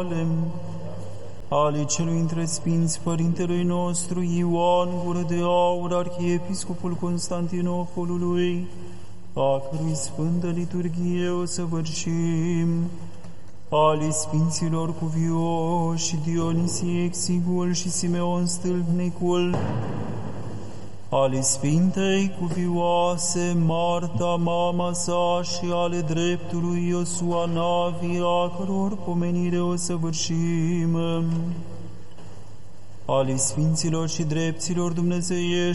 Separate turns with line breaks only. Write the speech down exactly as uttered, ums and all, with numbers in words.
ale celui între sfinți părintelui nostru Ioan Gură de Aur, arhiepiscopul Constantinopolului, a cărui sfântă liturghie o săvârșim, ale sfinților cuvioși Dionisie Exiguul și Simeon Stâlpnicul, ale Sfintei cuvioase Marta, mama sa, și ale dreptului Iosua Navi, a căror pomenire o săvârșim, ale Sfinților și drepților dumnezeiești,